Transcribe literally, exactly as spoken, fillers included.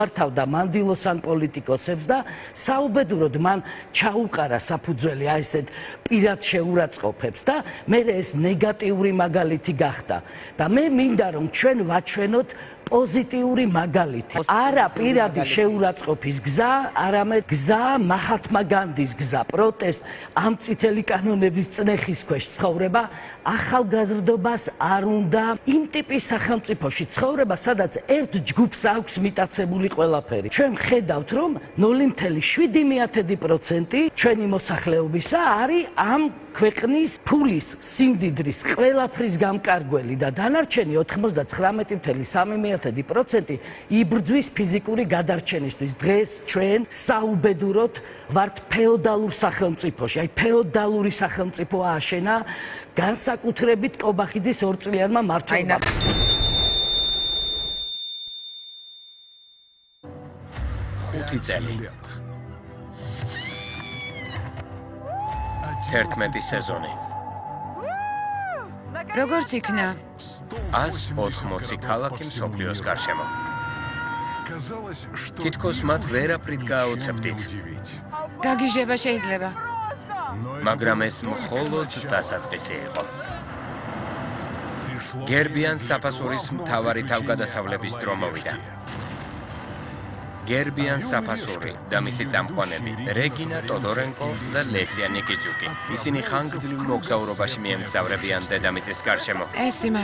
მართავდა მანდილოსან პოლიტიკოსებს და საუბედუროდ მან ჩაუყარა საფუძველი აი ესეთ პირად შეურაცხყოფებს და მე ეს ნეგატიური მაგალითი გახდა და მე მინდა რომ ჩვენ ვაჩვენოთ პოზიტიური მაგალითი. არა პირადი შეურაცხყოფის გზა, არამედ გზა მაჰათმა განდის გზა, პროტესტ, ამ წითელი კანონების წნეხის ქვეშ ცხოვრება ახალგაზრდობას არ უნდა იმ ტიპის სახელმწიფოში ცხოვრება, სადაც ერთ ჯგუფს აქვს მიტაცებული ყველაფერი. ჩვენ ხედავთ, რომ ნული ათეული შვიდი პროცენტი ჩვენი მოსახლეობისა არის ამ ქვეყნის ფულის, სიმდიდრის, ყველაფრის გამკარგველი და დანარჩენი ოთხმოცდათვრამეტი წუთი სამი პროცენტი იბრძვის ფიზიკური გადარჩენისთვის. დღეს ჩვენ საუბედუროდ ვართ ფეოდალურ სახელმწიფოში. აი ფეოდალური სახელმწიფო ააშენა განსაკუთრებით კობახიძის ორწლიანმა მმართველობამ. ხუთი წელი. თერთმეტი სეზონი. როგორც იქნა? ას ოთხმოცი ქალაქი მსოფლიოს გარშემო. თითქოს მათ ვერაფრით გააოცებდით. გაგიჟება შეიძლება. მაგრამ ეს მხოლოდ დასაწყისი იყო. გერბიან საფასურის მთავარი თავგადასავლების დრო მოვიდა. გერბიან საფასური და მისი წამყვანები რეგინა ტოდორენკო და ლესია ნიკიძუკი. ისინი ხანგრძლივ მოგზაურობაში მიემგზავრებიან დედამიწის გარშემო. ეს